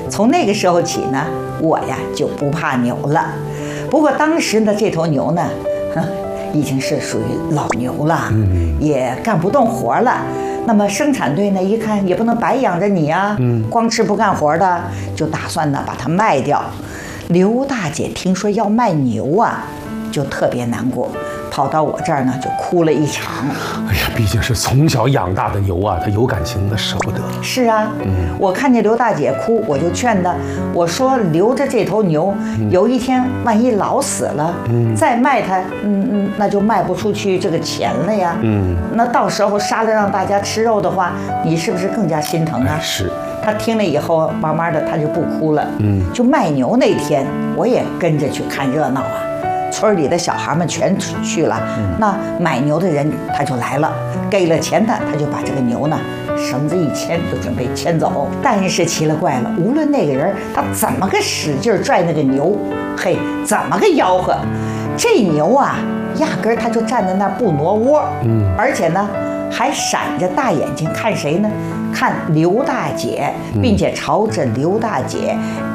从那个时候起呢，我呀就不怕牛了。不过当时呢，这头牛呢，已经是属于老牛了，也干不动活了。那么生产队呢，一看也不能白养着你呀，光吃不干活的，就打算呢把它卖掉。刘大姐听说要卖牛啊，就特别难过，跑到我这儿呢就哭了一场。 哎呀，毕竟是从小养大的牛啊，它有感情的，舍不得。 是啊，我看见刘大姐哭，我就劝她，我说留着这头牛，有一天万一老死了，再卖它，那就卖不出去这个钱了呀。那到时候杀了让大家吃肉的话，你是不是更加心疼啊？ 是。 她听了以后，慢慢的她就不哭了。就卖牛那天，我也跟着去看热闹啊。村里的小孩们全去了，那买牛的人他就来了，给了钱的他就把这个牛呢绳子一牵，就准备牵走。但是奇了怪了，无论那个人他怎么个使劲拽那个牛，嘿，怎么个吆喝，这牛啊压根儿他就站在那儿不挪窝，而且呢还闪着大眼睛看谁呢？看刘大姐，并且朝着刘大姐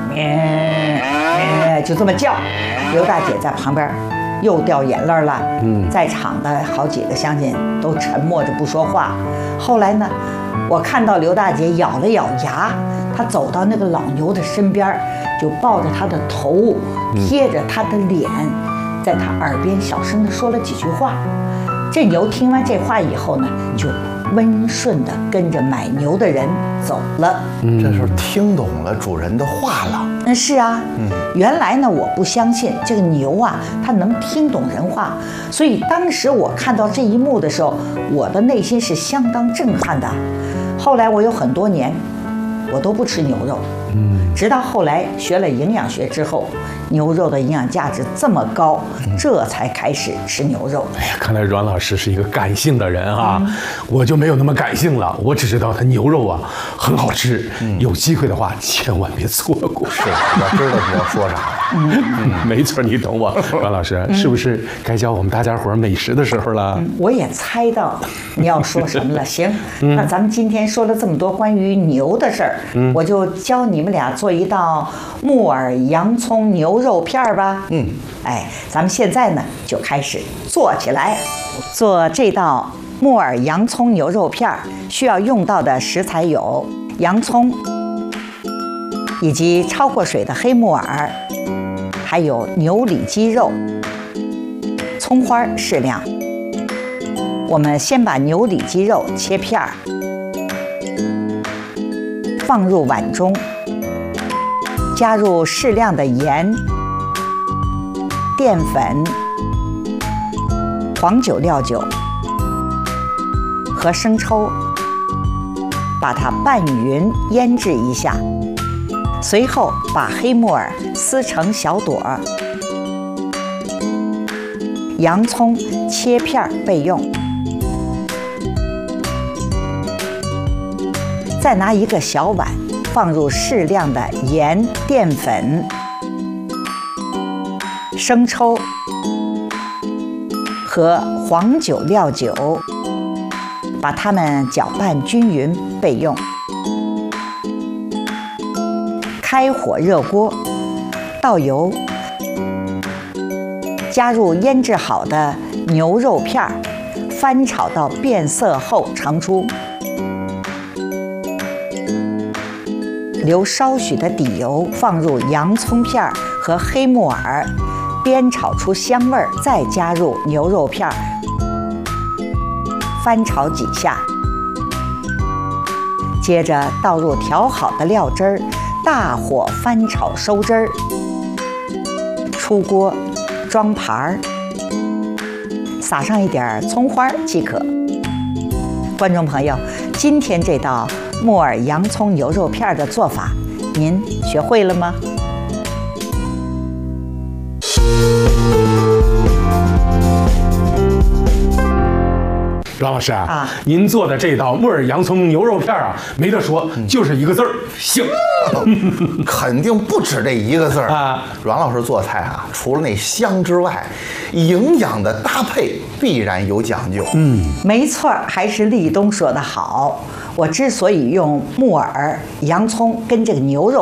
就这么叫。刘大姐在旁边又掉眼泪了。在场的好几个乡亲都沉默着不说话。后来呢，我看到刘大姐咬了咬牙，她走到那个老牛的身边，就抱着他的头，贴着他的脸，在他耳边小声地说了几句话。这牛听完这话以后呢，就温顺地跟着买牛的人走了。 这是听懂了主人的话了。 是啊，原来呢，我不相信这个牛啊，它能听懂人话，所以当时我看到这一幕的时候，我的内心是相当震撼的。后来我有很多年，我都不吃牛肉，直到后来学了营养学之后，牛肉的营养价值这么高，这才开始吃牛肉。 哎呀，看来阮老师是一个感性的人啊，我就没有那么感性了。我只知道它牛肉啊很好吃，有机会的话千万别错过。 是，我知道你要说啥。 没错，你懂我。阮老师，是不是该教我们大家伙美食的时候了？ 我也猜到你要说什么了。行，那咱们今天说了这么多关于牛的事儿，我就教你们俩做一道木耳洋葱牛肉片儿吧。哎，咱们现在呢就开始做起来。做这道木耳洋葱牛肉片儿需要用到的食材有洋葱，以及焯过水的黑木耳，还有牛里脊肉，葱花适量。我们先把牛里脊肉切片儿，放入碗中，加入适量的盐、淀粉、黄酒料酒和生抽，把它拌匀腌制一下。随后把黑木耳撕成小朵儿，洋葱切片备用。再拿一个小碗，放入适量的盐、淀粉、生抽和黄酒料酒，把它们搅拌均匀备用。开火热锅，倒油，加入腌制好的牛肉片儿，翻炒到变色后盛出。留稍许的底油，放入洋葱片和黑木耳，煸炒出香味儿，再加入牛肉片，翻炒几下。接着倒入调好的料汁儿，大火翻炒收汁儿。出锅，装盘儿，撒上一点葱花即可。观众朋友，今天这道木耳洋葱牛肉片的做法，您学会了吗？ 阮老师啊，您做的这道木耳洋葱牛肉片啊，没得说，就是一个字儿，香。 肯定不止这一个字儿啊！阮老师做菜啊，除了那香之外，营养的搭配必然有讲究。 没错，还是立冬说的好。我之所以用木耳、洋葱跟这个牛肉